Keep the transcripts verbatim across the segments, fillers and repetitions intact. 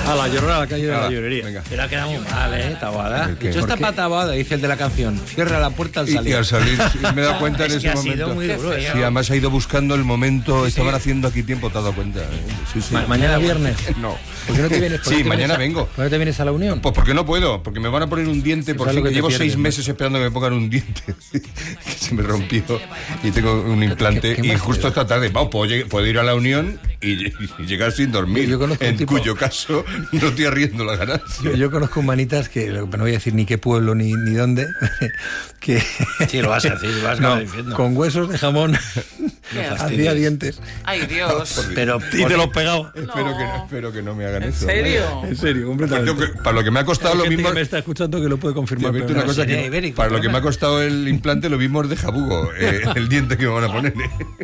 A la llorona, a la calle de la llorería. Venga. Pero ha quedado muy mal, ¿eh? Taboada. ¿El qué? Esto está ¿Por qué? para Taboada, dice el de la canción. Cierra la puerta al Y, salir. y al salir, sí, me he dado cuenta en Es ese que ha momento. sido muy duro, ¿eh? Sí, además ha ido buscando el momento. Sí, Estaban sí. haciendo aquí tiempo, te has dado cuenta. Sí, sí. Ma- mañana viernes. No. ¿Por qué no te vienes? ¿Por qué Sí, te mañana vienes a- vengo. ¿Por qué no te vienes a la Unión? Pues porque no puedo, porque me van a poner un diente, Sí, por sabes fin, lo que que llevo te seis pierdes, meses esperando que me pongan un diente, que se me rompió y tengo un implante. ¿Qué- qué y más justo te da? esta tarde, vamos, puedo, lleg- puedo ir a la Unión y, y llegar sin dormir, Yo conozco un en tipo- cuyo caso no estoy arriendo la ganancia. Yo, yo conozco humanitas que, no voy a decir ni qué pueblo ni, ni dónde, que Sí, lo vas a decir, lo vas a no, acabar diciendo. con huesos de jamón hacía dientes. Ay, Dios. Pero, y te los pegaba. Espero, que no, espero que no me hagan ¿En eso. serio? En serio, Porque completamente. tengo que- para lo que me ha costado Hay lo gente mismo. que me está escuchando que lo puede Te confirmar. advierto pero una no. cosa Sería que ibérico, para lo que me ha perdona. costado el implante lo mismo es de jabugo, eh, el diente que me van a poner.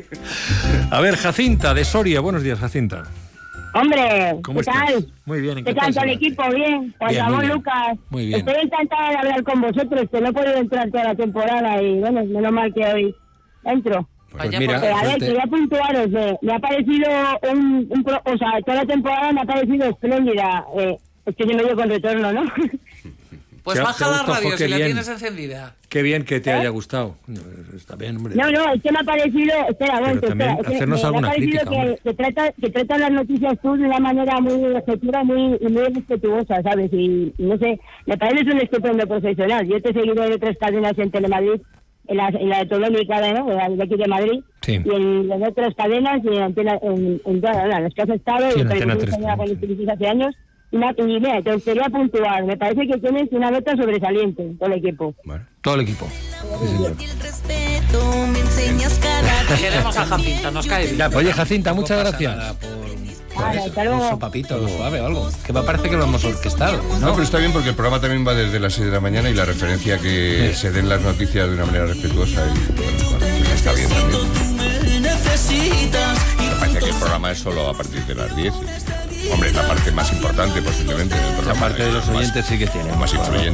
A ver, Jacinta, de Soria. Buenos días, Jacinta. Hombre, ¿Cómo ¿qué estás? tal? Muy bien, ¿Qué tal todo el equipo? Bien. Juan Bien, muy Ramón, bien. Lucas. Muy bien. Estoy encantada de hablar con vosotros, que no he podido entrar toda la temporada y bueno, menos mal que hoy entro. Pues Vaya mira, por- Eh, a ver, suerte. quería puntuaros, eh, me ha parecido un, un pro- o sea, toda la temporada me ha parecido espléndida. Eh, es que yo me dio con retorno, ¿no? Pues ¿Te ha- baja te ha la gustado? radio Jo, qué si la bien. tienes encendida. Qué bien que te haya gustado. Está bien, hombre. No, no, es que me ha parecido, espera, Pero aguanta, también espera, es que hacernos me, me alguna ha parecido crítica, hombre. que, que, trata, que tratan las noticias tú de una manera muy objetiva muy, y muy respetuosa, ¿sabes? Y, y no sé, me parece un estupendo profesional. Yo te he seguido de tres cadenas en Telemadrid, en la, en la de Tolónica, ¿no? En la de aquí de Madrid, Sí. y en las otras cadenas, y en, Antena- en, en todas ¿no? las que has estado, Sí, y en en Antena Televisión tres Española también, con Telemadrid hace años. Y, una, y mira, te quería puntuar, me parece que tienes una nota sobresaliente todo el equipo. Bueno. Todo el equipo. Sí, señor. El respeto me enseñas cada día. Queremos a Jacinta, nos cae bien. Oye, Jacinta, muchas No pasa gracias. nada por- Vale, por hasta eso, luego. un sopapito, algo suave o algo. Que me parece que lo hemos orquestado, No, ¿no? pero está bien porque el programa también va desde las seis de la mañana y la referencia que se den las noticias de una manera respetuosa y bueno, bueno, pues está bien también. Me parece que el programa es solo a partir de las diez. Hombre, la parte más importante posiblemente del programa. La parte de los más- oyentes sí que tiene. más influyente.